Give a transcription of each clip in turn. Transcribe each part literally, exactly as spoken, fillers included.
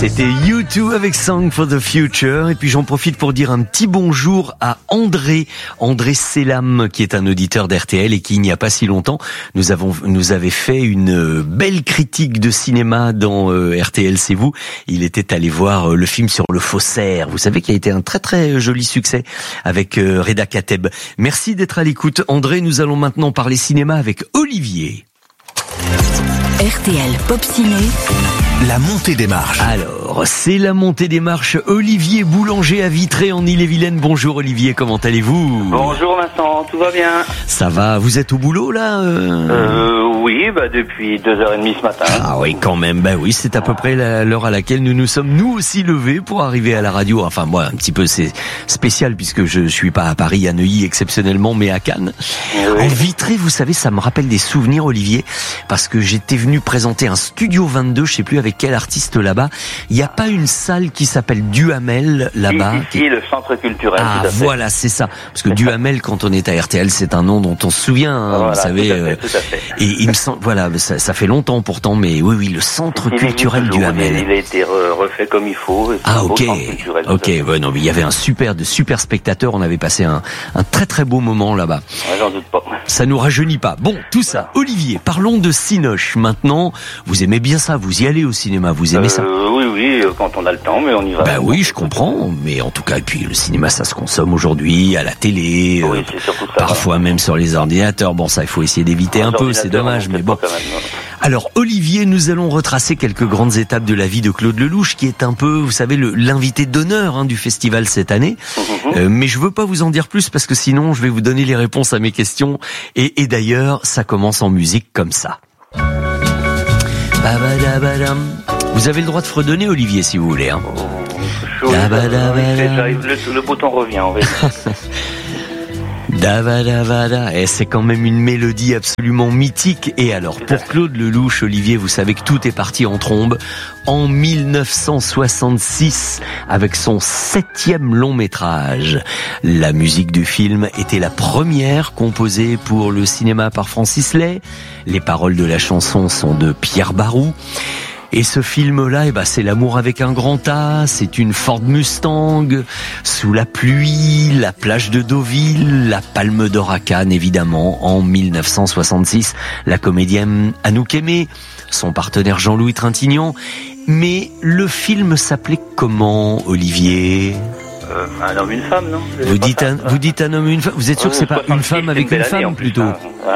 C'était U deux avec Song for the Future. Et puis j'en profite pour dire un petit bonjour à André, André Selam, qui est un auditeur d'R T L et qui, il n'y a pas si longtemps, nous avons, nous avait fait une belle critique de cinéma dans euh, R T L, c'est vous. Il était allé voir euh, le film sur le faussaire. Vous savez, qui a été un très très joli succès avec euh, Reda Kateb. Merci d'être à l'écoute, André. Nous allons maintenant parler cinéma avec Olivier. R T L Pop Ciné. La montée des marches. Alors, c'est la montée des marches. Olivier Boulanger à Vitré en Ille-et-Vilaine. Bonjour Olivier, comment allez-vous ? Bonjour Vincent, tout va bien ? Ça va, vous êtes au boulot là euh... euh, Oui, bah depuis deux heures trente ce matin. Ah oui, quand même, bah oui, c'est à peu près la, l'heure à laquelle nous nous sommes nous aussi levés pour arriver à la radio. Enfin moi, un petit peu c'est spécial puisque je suis pas à Paris, à Neuilly exceptionnellement, mais à Cannes. Oui. En Vitré, vous savez, ça me rappelle des souvenirs Olivier, parce que j'étais venu présenter un Studio vingt-deux, je sais plus avec quel artiste là-bas. Il n'y a pas une salle qui s'appelle Duhamel là-bas? Si, si, si, le centre culturel. Ah, tout à fait. Voilà, c'est ça. Parce que Duhamel, quand on est à R T L, c'est un nom dont on se souvient, hein, voilà, vous savez. Tout à fait, tout à fait. Et il me semble, voilà, ça, ça fait longtemps pourtant, mais oui, oui, le centre il culturel Duhamel. Il a été refait comme il faut. Ah, ok. Culturel, ok, ouais, non, mais il y avait un super, de super spectateurs. On avait passé un, un très très beau moment là-bas. Ouais, j'en doute pas. Ça nous rajeunit pas. Bon, tout ça. Olivier, parlons de Cinoche maintenant. Vous aimez bien ça? Vous y allez au cinéma? Vous aimez euh, ça? Oui, oui, quand on a le temps, mais on y va. Ben oui, je comprends. Mais en tout cas, et puis le cinéma, ça se consomme aujourd'hui à la télé, oui, euh, c'est surtout ça, parfois voilà. Même sur les ordinateurs. Bon, ça, il faut essayer d'éviter un peu. C'est dommage, mais bon. Même, Alors, Olivier, nous allons retracer quelques grandes étapes de la vie de Claude Lelouch, qui est un peu, vous savez, le, l'invité d'honneur hein, du festival cette année. Mm-hmm. Euh, mais je veux pas vous en dire plus parce que sinon, je vais vous donner les réponses à mes questions. Et, et d'ailleurs, ça commence en musique comme ça. Vous avez le droit de fredonner, Olivier, si vous voulez. Hein. Oh, le, le bouton revient, on va dire. Davadavada, et c'est quand même une mélodie absolument mythique. Et alors, pour Claude Lelouch, Olivier, vous savez que tout est parti en trombe en mille neuf cent soixante-six avec son septième long métrage. La musique du film était la première composée pour le cinéma par Francis Lay. Les paroles de la chanson sont de Pierre Barou. Et ce film-là, eh ben, c'est l'amour avec un grand A, c'est une Ford Mustang, sous la pluie, la plage de Deauville, la Palme d'Or à Cannes, évidemment, en mille neuf cent soixante-six, la comédienne Anouk Aimée, son partenaire Jean-Louis Trintignant. Mais le film s'appelait comment, Olivier ? Euh, un homme, une femme, non ? Vous dites, un, vous dites un homme, une femme ? Vous êtes sûr que c'est pas une femme avec une femme, plutôt ? Hein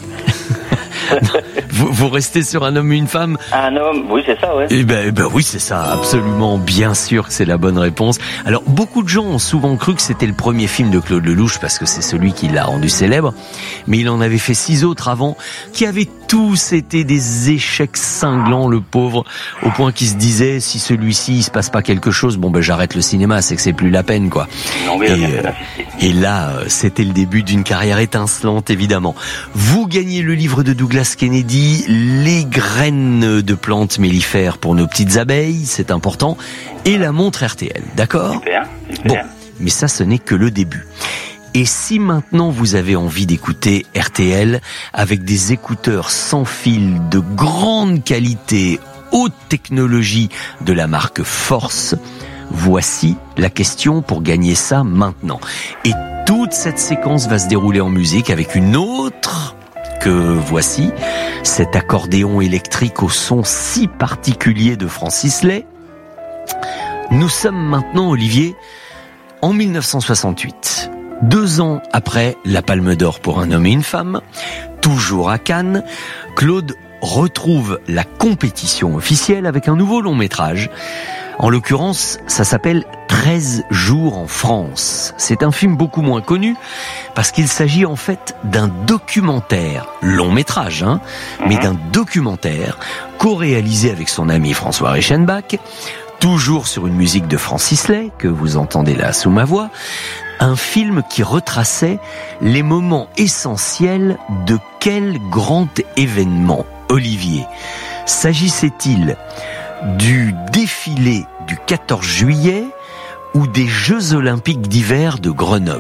vous, vous restez sur un homme et une femme? Un homme, oui, c'est ça, ouais. Eh ben, eh ben oui, c'est ça, absolument, bien sûr que c'est la bonne réponse. Alors, beaucoup de gens ont souvent cru que c'était le premier film de Claude Lelouch parce que c'est celui qui l'a rendu célèbre, mais il en avait fait six autres avant qui avaient tous été des échecs cinglants, le pauvre, au point qu'il se disait si celui-ci il se passe pas quelque chose, bon ben j'arrête le cinéma, c'est que c'est plus la peine quoi. Non, mais et, euh, et là, c'était le début d'une carrière étincelante évidemment. Vous gagnez le livre de Douglas Kennedy, Les graines de plantes mellifères pour nos petites abeilles, c'est important, et la montre R T L, d'accord ? Super, super. Bon, mais ça ce n'est que le début. Et si maintenant vous avez envie d'écouter R T L avec des écouteurs sans fil de grande qualité, haute technologie de la marque Force, voici la question pour gagner ça maintenant. Et toute cette séquence va se dérouler en musique avec une autre que voici, cet accordéon électrique au son si particulier de Francis Lay. Nous sommes maintenant, Olivier, en mille neuf cent soixante-huit. Deux ans après la Palme d'Or pour un homme et une femme, toujours à Cannes, Claude retrouve la compétition officielle avec un nouveau long métrage. En l'occurrence, ça s'appelle treize jours en France. C'est un film beaucoup moins connu parce qu'il s'agit en fait d'un documentaire, long métrage, hein, mais d'un documentaire co-réalisé avec son ami François Reichenbach, toujours sur une musique de Francis Lay, que vous entendez là sous ma voix. Un film qui retraçait les moments essentiels de quel grand événement, Olivier ? S'agissait-il du défilé du quatorze juillet ou des Jeux Olympiques d'hiver de Grenoble ?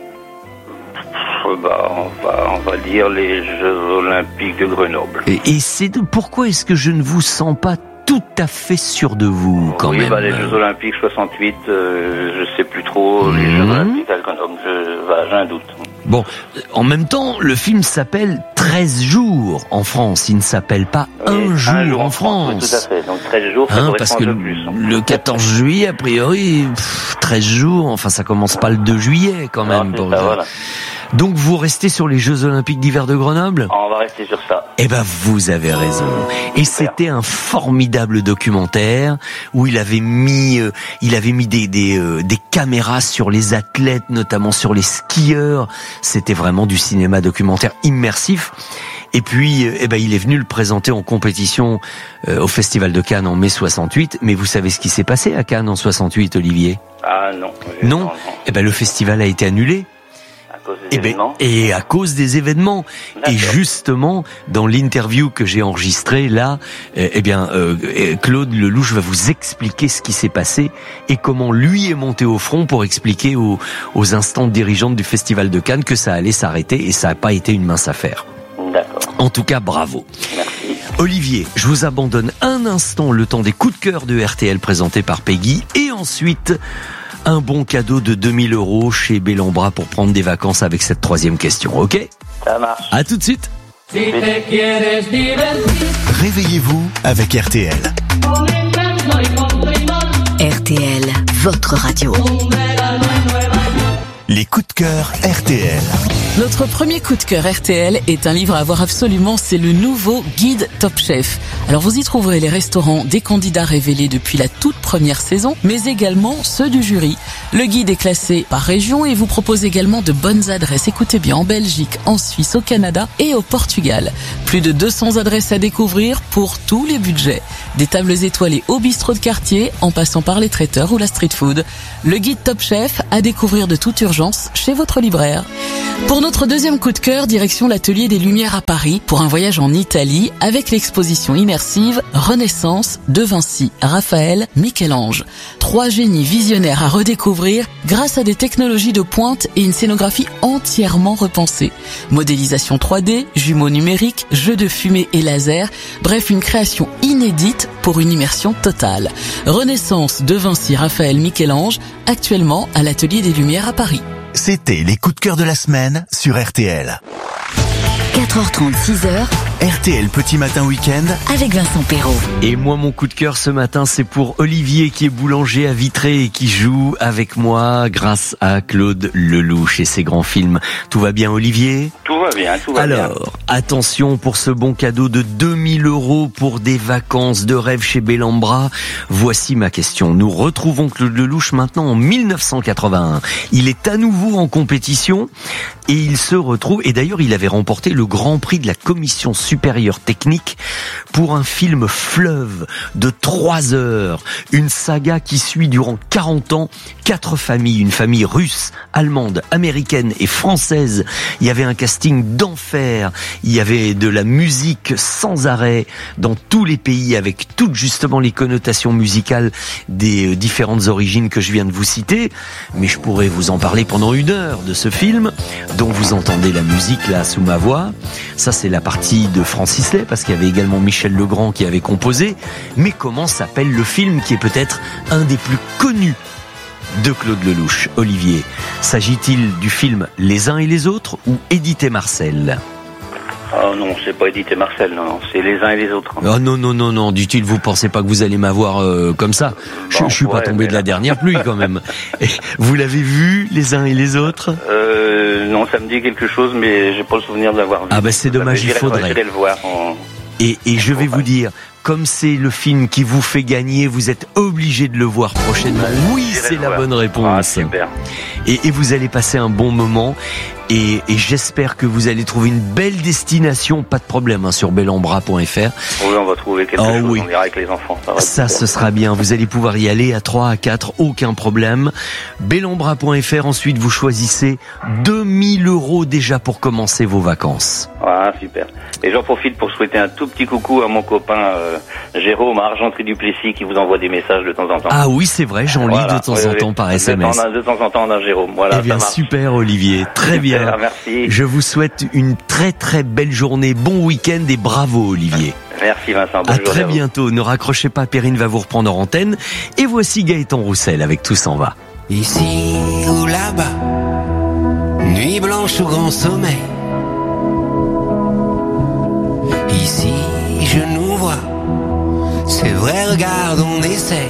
Bah, on va, on va dire les Jeux Olympiques de Grenoble. Et, et c'est de, pourquoi est-ce que je ne vous sens pas tout à fait sûr de vous, quand oui, même. Bah, les Jeux Olympiques soixante-huit, euh, je sais plus trop. Mmh. Les Jeux Olympiques à Grenoble, je, voilà, j'ai un doute. Bon, en même temps, le film s'appelle treize jours en France. Il ne s'appelle pas oui, un, jour un jour en France. Oui, tout à fait. Donc treize jours, ça hein, correspond parce que un peu plus. Le quatorze juillet, a priori, pff, treize jours, enfin ça commence pas le deux juillet quand même. Non, pour ça, voilà. Donc vous restez sur les Jeux Olympiques d'hiver de Grenoble ? On va rester sur ça. Eh ben vous avez raison. Et c'était un formidable documentaire où il avait mis, euh, il avait mis des des, euh, des caméras sur les athlètes, notamment sur les skieurs. C'était vraiment du cinéma documentaire immersif. Et puis, euh, eh ben il est venu le présenter en compétition euh, au Festival de Cannes en mai soixante-huit. Mais vous savez ce qui s'est passé à Cannes en soixante-huit, Olivier ? Ah non. Non. non, non. Eh ben le festival a été annulé. Et, ben, et à cause des événements. D'accord. Et justement, dans l'interview que j'ai enregistrée là, eh bien, euh, Claude Lelouch va vous expliquer ce qui s'est passé et comment lui est monté au front pour expliquer aux, aux instances dirigeantes du Festival de Cannes que ça allait s'arrêter et ça n'a pas été une mince affaire. D'accord. En tout cas, bravo. Merci. Olivier, je vous abandonne un instant le temps des coups de cœur de R T L présentés par Peggy et ensuite un bon cadeau de deux mille euros chez Bellambra pour prendre des vacances avec cette troisième question, ok ? Ça marche. À tout de suite. Réveillez-vous avec R T L. R T L, votre radio. Les coups de cœur R T L. Notre premier coup de cœur R T L est un livre à voir absolument, c'est le nouveau guide Top Chef. Alors vous y trouverez les restaurants des candidats révélés depuis la toute première saison, mais également ceux du jury. Le guide est classé par région et vous propose également de bonnes adresses, écoutez bien, en Belgique, en Suisse, au Canada et au Portugal. Plus de deux cents adresses à découvrir pour tous les budgets. Des tables étoilées au bistrot de quartier, en passant par les traiteurs ou la street food. Le guide Top Chef à découvrir de toute urgence chez votre libraire. Pour notre deuxième coup de cœur, direction l'Atelier des Lumières à Paris pour un voyage en Italie avec l'exposition immersive Renaissance de Vinci, Raphaël, Michel-Ange. Trois génies visionnaires à redécouvrir grâce à des technologies de pointe et une scénographie entièrement repensée. Modélisation trois D, jumeaux numériques, jeux de fumée et laser, bref une création inédite pour une immersion totale. Renaissance de Vinci, Raphaël, Michel-Ange, actuellement à l'Atelier des Lumières à Paris. C'était les coups de cœur de la semaine sur R T L. quatre heures trente, six heures. R T L Petit Matin Week-end avec Vincent Perrault. Et moi, mon coup de cœur ce matin, c'est pour Olivier qui est boulanger à Vitré et qui joue avec moi grâce à Claude Lelouch et ses grands films. Tout va bien, Olivier ? Tout va bien, tout va Alors, bien. Alors, attention pour ce bon cadeau de deux mille euros pour des vacances de rêve chez Bellambra. Voici ma question. Nous retrouvons Claude Lelouch maintenant en mille neuf cent quatre-vingt-un. Il est à nouveau en compétition et il se retrouve, et d'ailleurs il avait remporté le grand prix de la commission supérieure technique pour un film fleuve de trois heures. Une saga qui suit durant quarante ans quatre familles, une famille russe, allemande, américaine et française. Il y avait un casting d'enfer, il y avait de la musique sans arrêt dans tous les pays avec toutes justement les connotations musicales des différentes origines que je viens de vous citer. Mais je pourrais vous en parler pendant une heure de ce film dont vous entendez la musique là sous ma voix. Ça c'est la partie de Francis Lay parce qu'il y avait également Michel Legrand qui avait composé. Mais comment s'appelle le film qui est peut-être un des plus connus de Claude Lelouch, Olivier? S'agit-il du film Les uns et les autres ou Édith et Marcel? Oh non, c'est pas Édith et Marcel, non, non, c'est Les uns et les autres. Oh non, non, non, non, dit-il, vous pensez pas que vous allez m'avoir euh, comme ça? Je, bon, je suis ouais, pas tombé de la dernière pluie quand même. Et vous l'avez vu, Les uns et les autres? Euh, non, ça me dit quelque chose, mais j'ai pas le souvenir de l'avoir vu. Ah bah c'est dommage, il faudrait. Je vais le voir. En... Et, et je vais vous dire, comme c'est le film qui vous fait gagner, vous êtes obligé de le voir prochainement. Oui, c'est la bonne réponse. Ah, super. Et, et vous allez passer un bon moment. Et, et j'espère que vous allez trouver une belle destination, pas de problème, hein, sur bellambra point f r. Oui, on va trouver quelque oh, chose, oui. On ira avec les enfants. Ça, ça ce sera bien, vous allez pouvoir y aller à trois, à quatre, aucun problème. bellambra point f r, ensuite vous choisissez deux mille euros déjà pour commencer vos vacances. Ah, super. Et j'en profite pour souhaiter un tout petit coucou à mon copain euh, Jérôme à Argenteuil-du-Plessis qui vous envoie des messages de temps en temps. Ah oui, c'est vrai, j'en lis voilà. de temps oui, en oui. temps par de S M S. Temps, de temps en temps, on a Jérôme. Voilà, eh bien, ça marche. super Olivier, très bien. Super, merci. Je vous souhaite une très très belle journée, bon week-end et bravo Olivier. Merci Vincent. À Bonne très journée. bientôt. Ne raccrochez pas, Perrine va vous reprendre en antenne. Et voici Gaëtan Roussel avec Tout s'en va. Ici ou là-bas, nuit blanche ou grand sommeil. Ici je nous vois, c'est vrai, regarde, on essaye.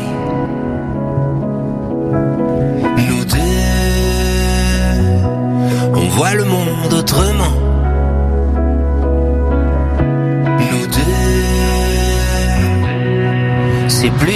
Nous deux, on voit le monde autrement. Nous deux, c'est plus